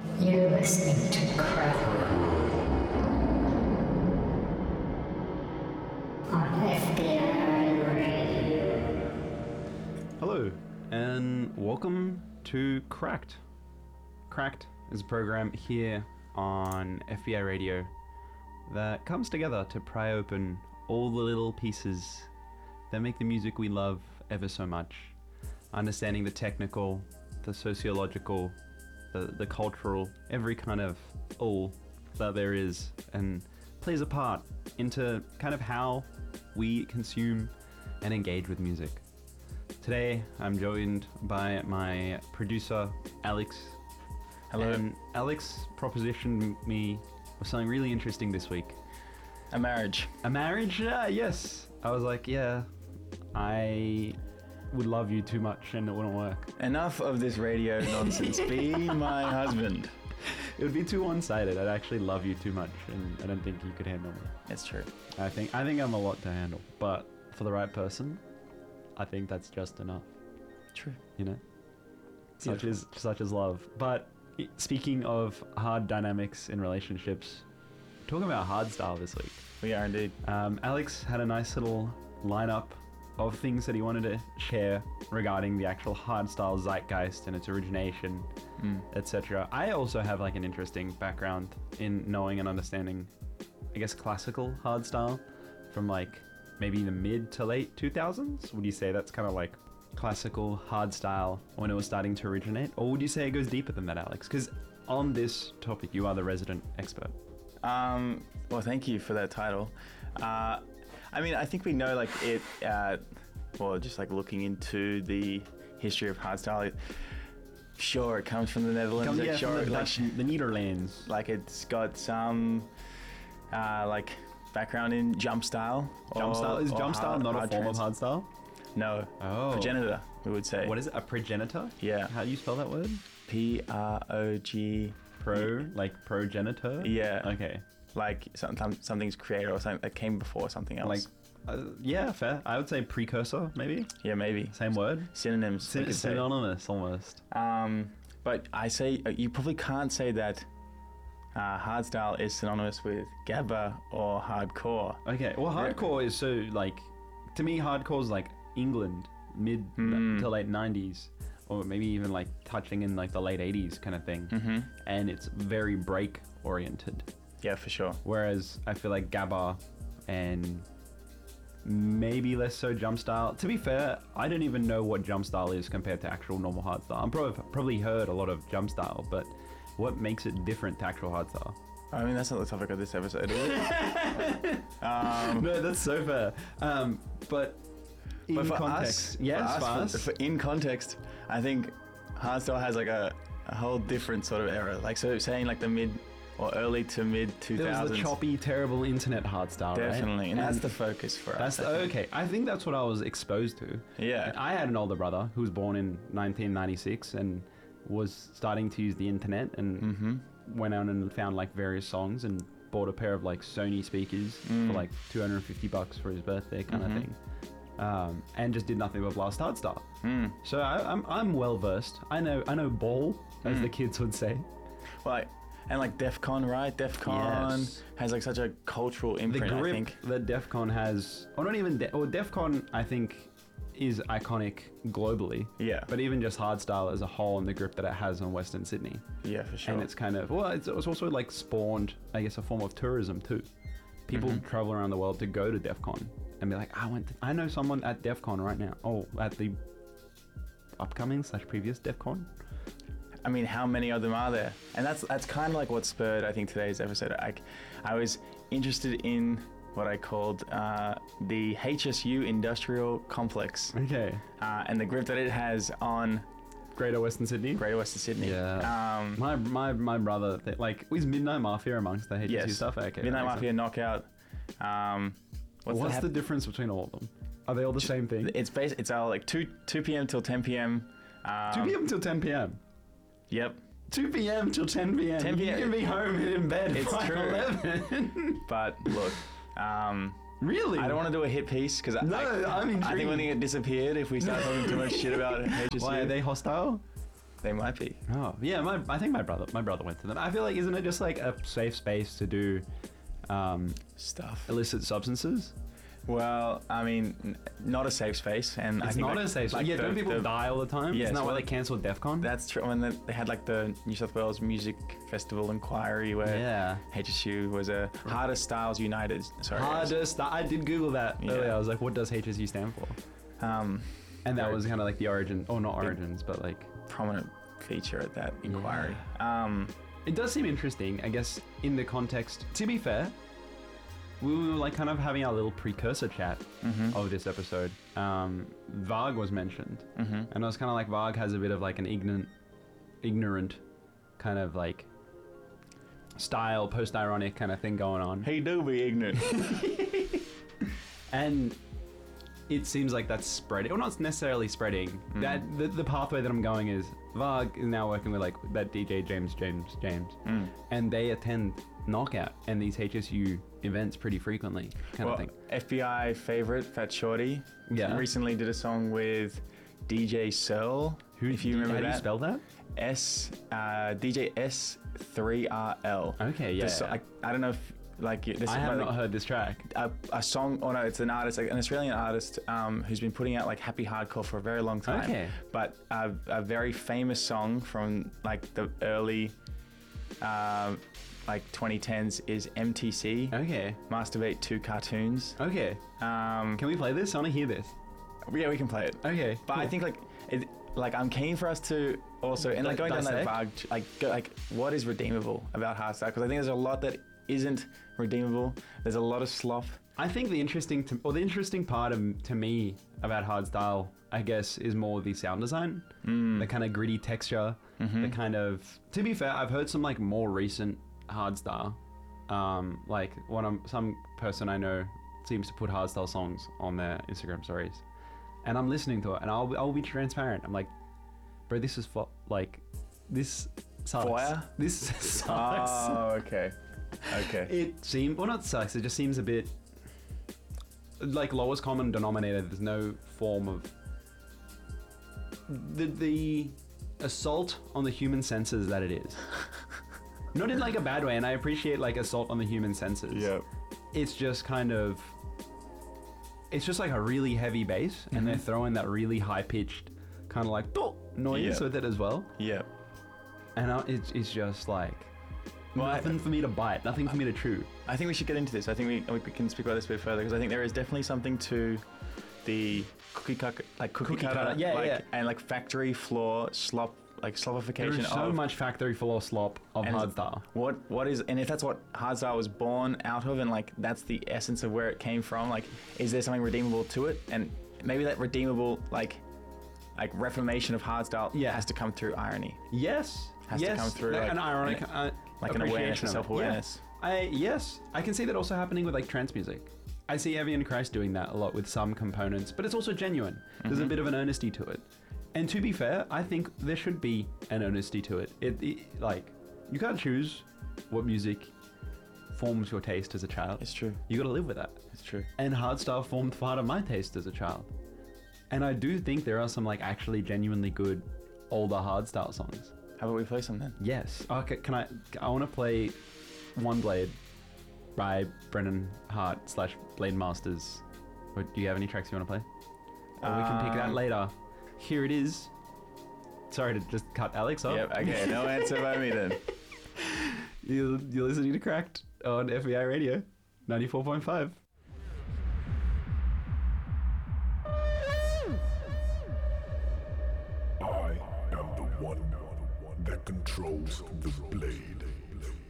You're listening to Crack on FBI Radio. Hello, and welcome to Cracked. Cracked is a program here on FBI Radio that comes together to pry open all the little pieces that make the music we love ever so much, understanding the technical, the sociological, the cultural, every kind of all that there is, and plays a part into kind of how we consume and engage with music. Today, I'm joined by my producer, Alex. Hello. And Alex propositioned me with something really interesting this week. A marriage. A marriage? Yes. I was like, yeah, I would love you too much and it wouldn't work. Enough of this radio nonsense. Be my husband. It would be too one-sided. I'd actually love you too much and I don't think you could handle me. It's true. I think I'm a lot to handle, but for the right person, I think that's just enough. True. You know? Such is love. But speaking of hard dynamics in relationships, we're talking about hardstyle this week. We are indeed. Alex had a nice little lineup of things that he wanted to share regarding the actual hardstyle zeitgeist and its origination, etc. I also have like an interesting background in knowing and understanding, I guess, classical hardstyle from like maybe the mid to late 2000s. Would you say that's kind of like classical hardstyle when it was starting to originate, or would you say it goes deeper than that, Alex? Because on this topic, you are the resident expert. Well, thank you for that title. I mean, I think we know, like, just like looking into the history of hardstyle, sure, it comes from the Netherlands. Yeah, sure, from the Netherlands. Like, it's got some, like, background in jump style. Jump style? Is jump style not a form of hardstyle? No. Oh. Progenitor, we would say. What is it? A progenitor? Yeah. How do you spell that word? P-R-O-G... like progenitor? Yeah. Okay. Like something's created or something that came before something else. Like, yeah, fair. I would say precursor, maybe. Yeah, maybe. Same word. Synonyms. Synonymous, almost. But I say you probably can't say that hardstyle is synonymous with gabba or hardcore. Okay. Well, hardcore is so like, to me, hardcore is like England, mid to late 90s, or maybe even like touching in like the late 80s kind of thing. And it's very break oriented. Yeah, for sure. Whereas I feel like gabba and maybe less so jump style. To be fair, I don't even know what jump style is compared to actual normal hardstyle. I'm probably heard a lot of jump style, but what makes it different to actual hardstyle? I mean, that's not the topic of this episode, is it? No, that's so fair. But in for context, in context, I think hardstyle has like a whole different sort of era. Like, so saying like the mid or early to mid 2000s. There was the choppy, terrible internet hardstyle, definitely, right? and that's the focus for us. Okay, I think that's what I was exposed to. Yeah. I had an older brother who was born in 1996 and was starting to use the internet and went out and found like various songs and bought a pair of like Sony speakers for like $250 for his birthday kind of thing. And just did nothing but blast hardstyle. So I'm well versed. I know ball, as the kids would say. Well, and like DEF CON, right? DEF CON has like such a cultural imprint. The grip I think that DEF CON has, or not even, DEF CON I think is iconic globally. Yeah. But even just hardstyle as a whole and the grip that it has on Western Sydney. Yeah, for sure. And it's kind of, it's also like spawned, I guess, a form of tourism too. People travel around the world to go to DEF CON and be like, I know someone at DEF CON right now. Oh, at the upcoming / previous DEF CON. I mean, how many of them are there? And that's kind of like what spurred, I think, today's episode. I was interested in what I called the HSU Industrial Complex. Okay. And the grip that it has on Greater Western Sydney. Yeah. My brother, like, is Midnight Mafia amongst the HSU stuff? Okay. Midnight Mafia, Knockout. What's the difference between all of them? Are they all the same thing? It's all like 2 p.m. till 10 p.m. 2 p.m. till 10 p.m. Yep. 2 p.m. till 10 p.m. 10 p.m. You can be home and in bed It's by true. 11. But look, really? I don't want to do a hit piece because I'm intrigued. I think we're going to get disappeared if we start talking too much shit about HSU. Why, are they hostile? They might be. Oh yeah, I think my brother went to them. I feel like isn't it just like a safe space to do Stuff. illicit substances? Well, I mean, not a safe space, and I It's think not like, a safe space. like Yeah, the- don't people the- die all the time? Yeah, Isn't that so why they like- cancelled DEF CON? That's true. When they had like the New South Wales Music Festival inquiry where Yeah. HSU was a Hardest Styles United. Sorry. Hardest. I did Google that Yeah. earlier. I was like, what does HSU stand for? Um, And that Very- was kind of like the origin, or not origins, but like prominent feature at that inquiry. it does seem interesting. I guess in the context. To be fair, we were like kind of having our little precursor chat of this episode. Varg was mentioned, and I was kind of like Varg has a bit of like an ignorant kind of like style, post-ironic kind of thing going on. He do be ignorant. And it seems like that's spreading, or not necessarily spreading. That the pathway that I'm going is Varg is now working with like that DJ James, and they attend Knockout and these HSU events pretty frequently, kind Well, of thing. FBI favorite Fat Shorty. Yeah. Recently did a song with DJ Searle. If you remember how do you that. spell that? DJ S3RL. Okay, yeah. I don't know if like this I is have like, not heard this track. a song. Oh no, it's an artist, like an Australian artist, who's been putting out like happy hardcore for a very long time. Okay. But a very famous song from like the early, like 2010s is MTC. Okay. Masturbate to Cartoons. Okay. Can we play this? I want to hear this. Yeah, we can play it. Okay. But I cool. think like I'm keen for us to also and like going down that Dissect? vague like what is redeemable about hardstyle, because I think there's a lot that isn't redeemable. There's a lot of slop. I think the interesting part to me about hardstyle, I guess, is more the sound design, the kind of gritty texture, the kind of. To be fair, I've heard some like more recent hardstyle, like some person I know seems to put hardstyle songs on their Instagram stories, and I'm listening to it, and I'll be transparent. I'm like, bro, this is this sucks. Fire? This sucks. Oh, okay. Okay. It seems, well, not sucks. It just seems a bit like lowest common denominator. There's no form of the assault on the human senses that it is. Not in like a bad way, and I appreciate like assault on the human senses. Yeah. It's just kind of, it's just like a really heavy bass, and they're throwing that really high pitched kind of like noise Yeah. with it as well. Yeah. And it's just like Well, nothing for me to bite, nothing for me to chew. I think we should get into this. I think we can speak about this a bit further, because I think there is definitely something to the cookie cutter, yeah. and like factory floor slop, like slopification There's so of much factory floor slop of and hardstyle. What is, and if that's what hardstyle was born out of, and like that's the essence of where it came from, like is there something redeemable to it? And maybe that redeemable like reformation of hardstyle has to come through irony. Yes. Has to come through, like, an ironic, like an awareness appreciation and of it. self-awareness. Yeah. I can see that also happening with like trance music. I see Evian Christ doing that a lot with some components, but it's also genuine. There's a bit of an earnesty to it. And to be fair, I think there should be an earnesty to it. It like, you can't choose what music forms your taste as a child. It's true. You got to live with that. It's true. And hardstyle formed part of my taste as a child. And I do think there are some like actually genuinely good older hardstyle songs. How about we play some then? Yes. Okay, I want to play One Blade by Brennan Hart / Blade Masters. Or do you have any tracks you want to play? Or we can pick that later. Here it is. Sorry to just cut Alex off. Yep. Okay. No answer by me then. You're listening to Cracked on FBI Radio 94.5. I am the one that controls the blade.